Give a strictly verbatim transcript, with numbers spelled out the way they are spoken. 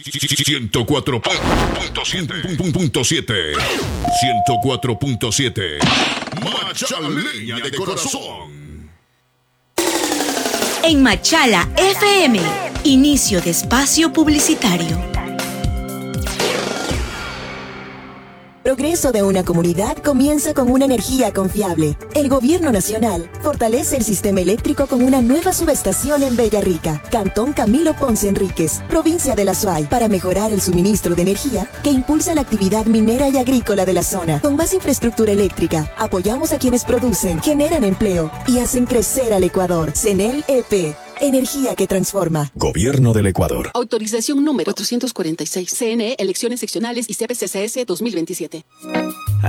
ciento cuatro punto siete. ciento cuatro punto siete. Machaleña de corazón. En Machala F M, inicio de espacio publicitario. Progreso de una comunidad comienza con una energía confiable. El Gobierno Nacional fortalece el sistema eléctrico con una nueva subestación en Bellarrica, Cantón Camilo Ponce Enríquez, provincia de La Suay, para mejorar el suministro de energía que impulsa la actividad minera y agrícola de la zona. Con más infraestructura eléctrica, apoyamos a quienes producen, generan empleo y hacen crecer al Ecuador. CENEL E P. Energía que transforma. Gobierno del Ecuador. Autorización número cuatrocientos cuarenta y seis. C N E, elecciones seccionales y C P C C S dos mil veintisiete.